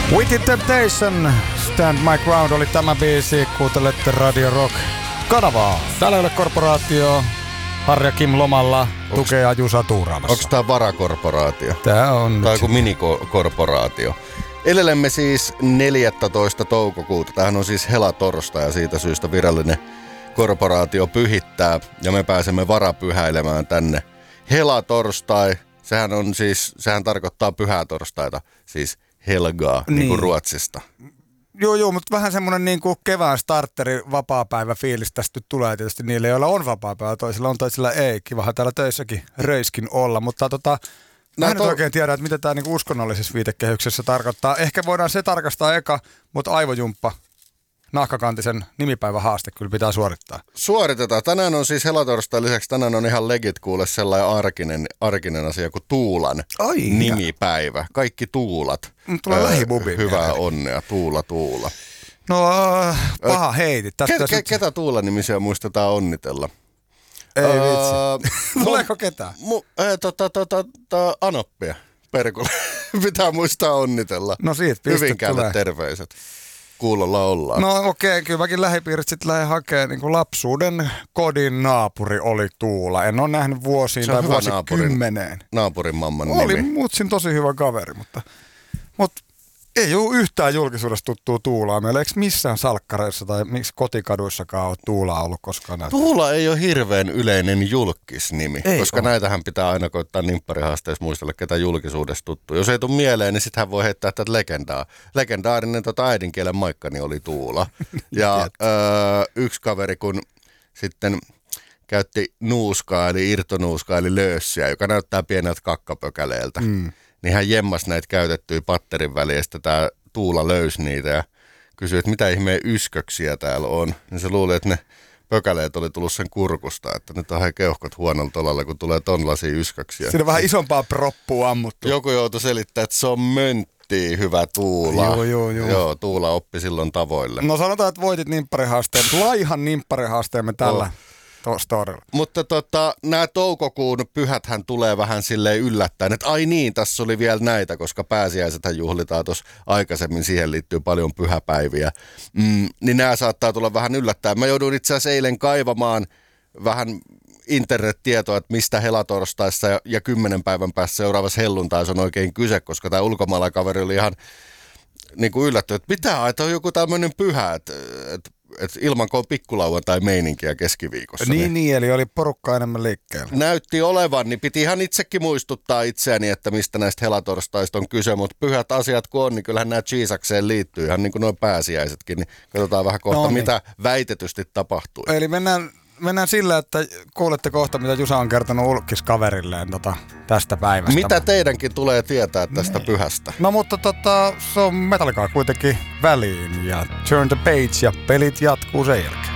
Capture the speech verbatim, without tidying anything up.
Wicked Temptation, Stand My Ground oli tämä biisi. Kuuntelette Radio Rock-kanavaa. Täällä ei ole korporaatio. Harri ja Kim lomalla, tukee ja Jusa tuuraamassa. Onko tää varakorporaatio? Tää on. Tai joku minikorporaatio. Elelemme siis neljästoista toukokuuta. Tämähän on siis helatorstai ja siitä syystä virallinen korporaatio pyhittää. Ja me pääsemme varapyhäilemään tänne. Helatorstai, sehän on siis, sehän tarkoittaa pyhätorstaita, siis helgaa, niin, niin kuin ruotsista. Joo, joo, mutta vähän semmoinen niin kuin kevään starteri vapaapäivä fiilis tästä tulee tietysti niille, joilla on vapaapäivä, toisilla on, toisilla ei. Kivahan täällä töissäkin röiskin olla, mutta tota, mä en to... nyt oikein tiedä, että mitä tämä niin kuin uskonnollisessa viitekehyksessä tarkoittaa. Ehkä voidaan se tarkastaa eka, mutta aivojumppa, nahkakantisen nimipäivähaaste kyllä pitää suorittaa. Suoritetaan. Tänään on siis helatorstai lisäksi, tänään on ihan legit kuule sellainen arkinen, arkinen asia kuin Tuulan Ai, nimipäivä. Kaikki Tuulat. Tulee lähibubi. Hyvää mieleen. Onnea. Tuula, Tuula. No paha heitit. Ke, ke, sit... Ketä Tuulan nimisiä muistetaan onnitella? Ei uh, vitsi. Tuleeko ketään? Mu, äh, tota, tota, tota, Anoppia. Perkulle. Pitää muistaa onnitella. No siitä pistet Hyvinkäälle terveiset. Kuulolla ollaan. No okei, okay, kyllä mäkin lähipiirit sitten lähden hakemaan. Niin lapsuuden kodin naapuri oli Tuula. En ole nähnyt vuosiin tai vuosikymmeneen. Naapurin, naapurin mamman oli nimi. Oli mutsin tosi hyvä kaveri, mutta, mutta ei ole yhtään julkisuudessa tuttua Tuulaa meillä. Eikö missään salkkareissa tai miksi kotikaduissakaan ole Tuulaa ollut koskaan näyttää? Tuula ei ole hirveän yleinen julkisnimi, ei koska ole. Näitähän pitää aina koittaa nimpparihaasteessa muistella, ketä julkisuudessa tuttuu. Jos ei tule mieleen, niin sittenhän voi heittää tätä legendaa. Legendaarinen tota äidinkielen maikkani oli Tuula. Ja öö, yksi kaveri, kun sitten käytti nuuskaa, eli irtonuuskaa, eli löössiä, joka näyttää pieneltä kakkapökäleeltä. Mm. Niin hän jemmas näitä käytettyjä patterin välistä, tämä Tuula löysi niitä ja kysyi, että mitä ihmeen ysköksiä täällä on. Niin se luuli, että ne pökäleet oli tullut sen kurkusta, että nyt on keuhkot huonolla tolalla, kun tulee tonlaisia ysköksiä. Siinä on vähän isompaa proppua ammuttu. Joku joutui selittämään, että se on mönttiä, hyvä Tuula. Joo, joo, joo. Joo, Tuula oppi silloin tavoille. No sanotaan, että voitit nimpparihaasteen, laihan nimpparihaasteemme tällä. Oh. Mutta tota, nämä toukokuun pyhäthän tulee vähän silleen yllättäen, että ai niin, tässä oli vielä näitä, koska pääsiäisethän juhlitaan tuossa aikaisemmin, siihen liittyy paljon pyhäpäiviä. Mm, niin nämä saattaa tulla vähän yllättäen. Mä jouduin itse asiassa eilen kaivamaan vähän internettietoa, että mistä helatorstaissa ja, ja kymmenen päivän päässä seuraavassa helluntaissa on oikein kyse, koska tämä ulkomaalaikaveri oli ihan niin kuin yllättynyt, että pitää, että on joku tämmöinen pyhä, että, että Et ilman kun on pikkulauantai meininkiä keskiviikossa. Niin, niin, niin, eli oli porukka enemmän liikkeellä. Näytti olevan, niin piti ihan itsekin muistuttaa itseäni, että mistä näistä helatorstaista on kyse, mutta pyhät asiat kun on, niin kyllähän nämä Jeesakseen liittyy, ihan niin kuin nuo pääsiäisetkin, niin katsotaan vähän kohta, no niin. Mitä väitetysti tapahtui. Eli mennään, mennään sillä, että kuulette kohta, mitä Jusa on kertonut ulkiskaverilleen tota, tästä päivästä. Mitä teidänkin tulee tietää tästä niin. Pyhästä? No mutta tota, se on Metallicaa kuitenkin väliin ja Turn the Page ja pelit jatkuu sen jälkeen.